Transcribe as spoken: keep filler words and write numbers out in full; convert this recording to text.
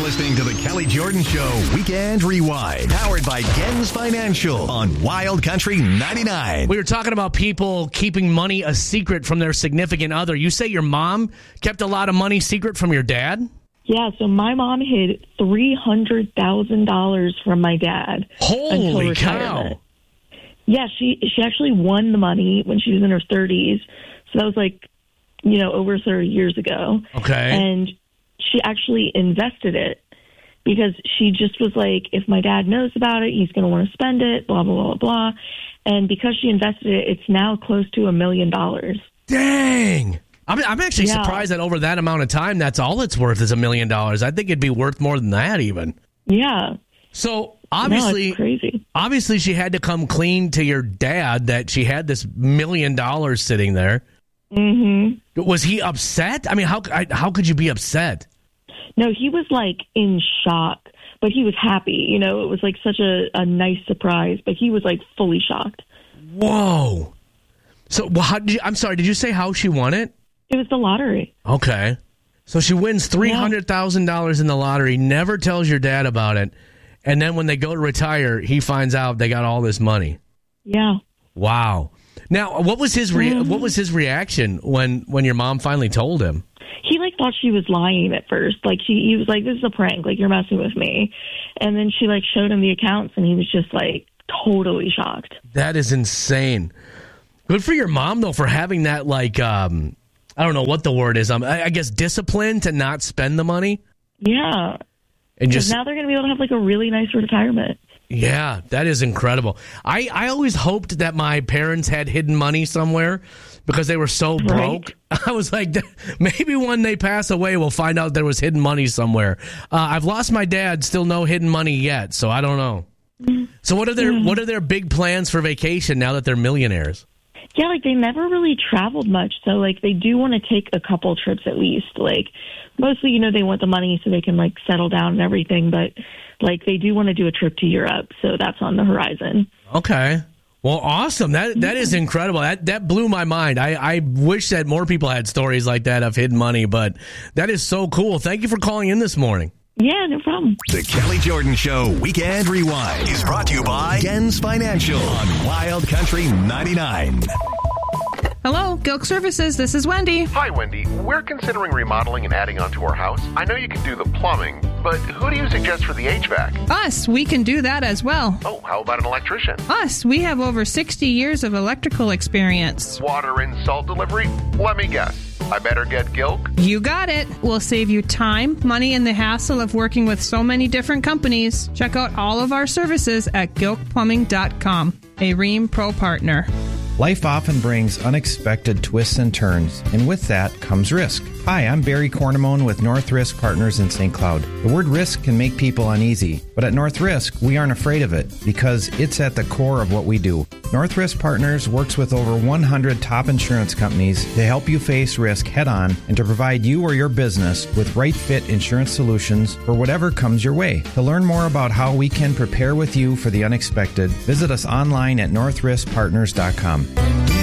listening to the Kelly Jordan Show Weekend Rewind, powered by Gens Financial on Wild Country ninety-nine. We were talking about people keeping money a secret from their significant other. You say your mom kept a lot of money secret from your dad? Yeah, so my mom hid three hundred thousand dollars from my dad. Holy cow. Yeah, she she actually won the money when she was in her thirties. So that was like, you know, over thirty years ago. Okay. And she actually invested it because she just was like, if my dad knows about it, he's going to want to spend it, blah, blah, blah, blah. And because she invested it, it's now close to a million dollars. Dang. I'm, I'm actually Yeah. surprised that over that amount of time, that's all it's worth is a million dollars. I think it'd be worth more than that even. Yeah. So obviously, no, it's crazy. obviously she had to come clean to your dad that she had this million dollars sitting there. Mm-hmm. Was he upset? I mean, how I, how could you be upset? No, he was like in shock, but he was happy. You know, it was like such a, a nice surprise, but he was like fully shocked. Whoa. So well, how did you, I'm sorry, did you say how she won it? It was the lottery. Okay. So she wins three hundred thousand dollars in the lottery, never tells your dad about it, and then when they go to retire, he finds out they got all this money. Yeah. Wow. Now, what was his rea- Mm-hmm. what was his reaction when, when your mom finally told him? He like thought she was lying at first. Like she, he was like, "This is a prank. Like you're messing with me." And then she like showed him the accounts, and he was just like totally shocked. That is insane. Good for your mom though for having that like um, I don't know what the word is. Um, I, I guess discipline to not spend the money. Yeah. And Because just now they're going to be able to have like a really nice retirement. yeah, that is incredible. I, I always hoped that my parents had hidden money somewhere because they were so broke. Right. I was like, maybe when they pass away, we'll find out there was hidden money somewhere. Uh, I've lost my dad, still no hidden money yet, so I don't know. So what are their Mm-hmm. what are their big plans for vacation now that they're millionaires? Yeah, like they never really traveled much. So like they do want to take a couple trips at least. Like mostly, you know, they want the money so they can like settle down and everything. But like they do want to do a trip to Europe. So that's on the horizon. Okay. Well, awesome. That that is incredible. That that blew my mind. I, I wish that more people had stories like that of hidden money, but that is so cool. Thank you for calling in this morning. Yeah, no problem. The Kelly Jordan Show Weekend Rewind is brought to you by Gens Financial on Wild Country ninety-nine. Hello, Gilk Services. This is Wendy. Hi, Wendy. We're considering remodeling and adding onto our house. I know you can do the plumbing, but who do you suggest for the H V A C? Us, we can do that as well. Oh, how about an electrician? Us, we have over sixty years of electrical experience. Water and salt delivery? Let me guess. I better get Gilk? You got it. We'll save you time, money, and the hassle of working with so many different companies. Check out all of our services at gilk plumbing dot com, a Rheem Pro partner. Life often brings unexpected twists and turns, and with that comes risk. Hi, I'm Barry Cornamone with North Risk Partners in Saint Cloud. The word risk can make people uneasy, but at North Risk, we aren't afraid of it because it's at the core of what we do. North Risk Partners works with over one hundred top insurance companies to help you face risk head-on and to provide you or your business with right-fit insurance solutions for whatever comes your way. To learn more about how we can prepare with you for the unexpected, visit us online at north risk partners dot com.